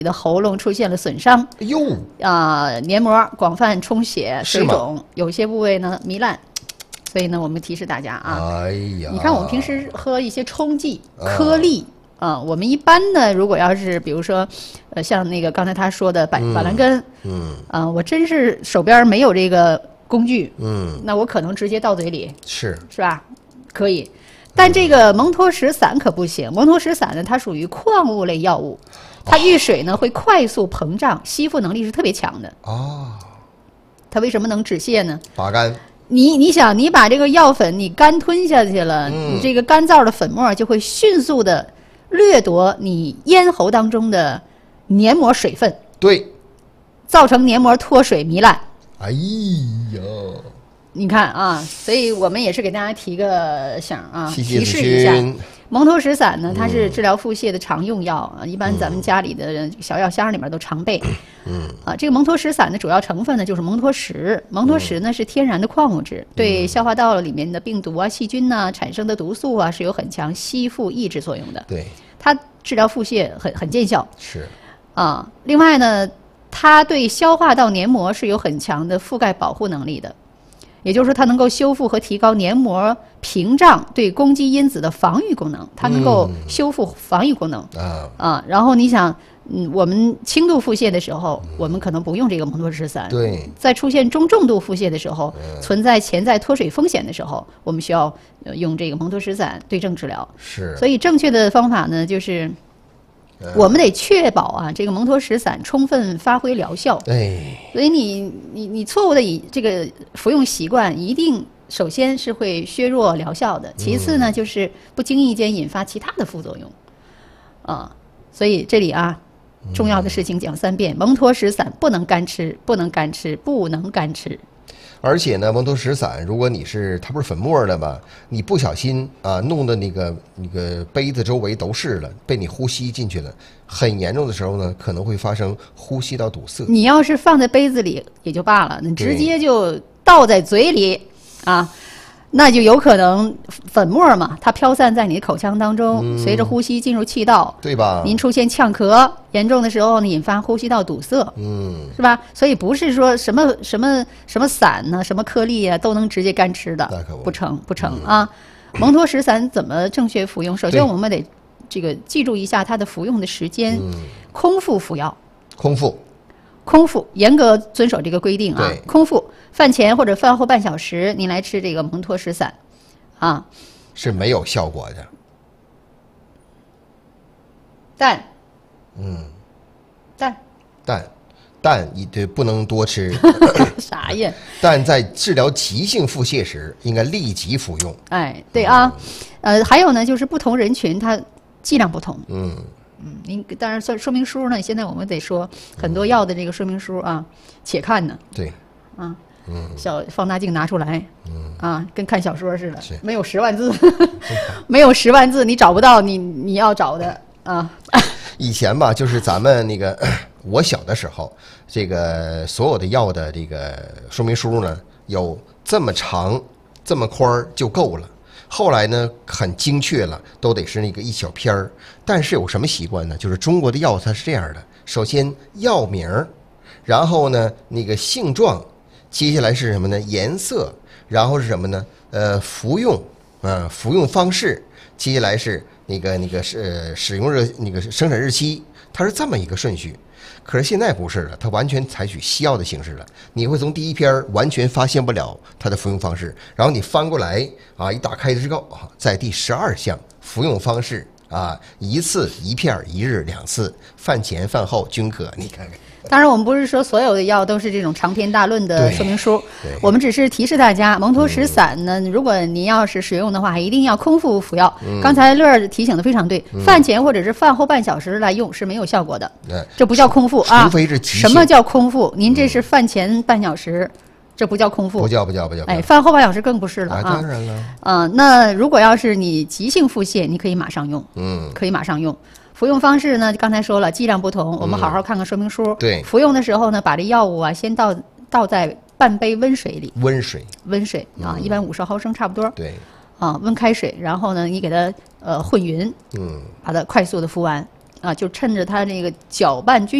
的喉咙出现了损伤， 哟黏膜广泛充血、水是吗肿，有些部位呢糜烂。所以呢，我们提示大家啊， 哎呀， 你看我们平时喝一些冲剂、颗粒我们一般呢，如果要是比如说，像那个刚才他说的板蓝根，我真是手边没有这个工具，那我可能直接倒嘴里， 是吧？可以，但这个蒙脱石散可不行。蒙脱石散呢，它属于矿物类药物，它遇水呢会快速膨胀，吸附能力是特别强的。它为什么能止泻呢？ 拔干。 你想，你把这个药粉你干吞下去了，你这个干燥的粉末就会迅速的掠夺你咽喉当中的黏膜水分， 对， 造成黏膜脱水糜烂。 哎呀， 你看啊，所以我们也是给大家提个醒啊，提示一下。蒙脱石散呢，它是治疗腹泻的常用药啊，一般咱们家里的小药箱里面都常备。这个蒙脱石散的主要成分呢就是蒙脱石。蒙脱石呢是天然的矿物质，对消化道里面的病毒啊、细菌呐产生的毒素啊是有很强吸附抑制作用的。 对， 它治疗腹泻很见效。 是另外呢，它对消化道黏膜是有很强的覆盖保护能力的。也就是说，它能够修复和提高黏膜屏障对攻击因子的防御功能，它能够修复防御功能然后你想，我们轻度腹泻的时候，我们可能不用这个蒙脱石散。 对， 在出现中重度腹泻的时候，存在潜在脱水风险的时候，我们需要用这个蒙脱石散对症治疗。 是， 所以正确的方法呢，就是我们得确保这个蒙脱石散充分发挥疗效。所以你错误的这个服用习惯，一定首先是会削弱疗效的，其次呢就是不经意间引发其他的副作用。所以这里重要的事情讲3遍：蒙脱石散不能干吃，不能干吃，不能干吃。 而且呢，蒙脱石散，如果它不是粉末的吧，你不小心弄的那个杯子周围都是了，被你呼吸进去了，很严重的时候呢，可能会发生呼吸道堵塞。 你要是放在杯子里也就罢了，你直接就倒在嘴里那就有可能粉末嘛，它飘散在你的口腔当中，随着呼吸进入气道， 对吧？ 您出现呛咳，严重的时候呢，引发呼吸道堵塞，是吧？所以不是说什么散呢，什么颗粒都能直接干吃的，不成蒙脱石散怎么正确服用？首先我们得这个记住一下它的服用的时间，空腹服药，空腹严格遵守这个规定空腹饭前或者饭后半小时，您来吃这个蒙脱石散是没有效果的。蛋也不能多吃。 啥呀？ 但在治疗急性腹泻时，应该立即服用。 对还有呢，就是不同人群它剂量不同。您当然说明书呢，现在我们得说很多药的这个说明书且看呢。 对， 小放大镜拿出来，跟看小说似的，没有10万字，没有10万字，你找不到你要找的以前吧，就是咱们我小的时候，这个所有的药的这个说明书呢，有这么长、这么宽就够了。后来呢，很精确了，都得是一小篇儿。但是有什么习惯呢？就是中国的药它是这样的：首先药名，然后呢性状，接下来是什么呢？颜色，然后是什么呢？服用方式，接下来是使用生产日期，它是这么一个顺序。可是现在不是了，它完全采取西药的形式了。你会从第一篇完全发现不了它的服用方式，然后你翻过来一打开之后在第12项服用方式1次1片1日2次，饭前饭后均可。你看看。 当然，我们不是说所有的药都是这种长篇大论的说明书，我们只是提示大家，蒙脱石散呢，如果您要是使用的话，一定要空腹服药。刚才乐儿提醒的非常对，饭前或者是饭后半小时来用是没有效果的，这不叫空腹除非是急性。 什么叫空腹？您这是饭前半小时。这不叫空腹， 不叫。 饭后半小时更不是了当然了。 那如果要是你急性腹泻，你可以马上用，可以马上用。服用方式呢，刚才说了，剂量不同，我们好好看看说明书。 对， 服用的时候呢，把这药物先倒在半杯温水里。温水一般50毫升差不多。 对。 温开水，然后呢，你给它混匀，把它快速的服完。 啊，就趁着它这个搅拌均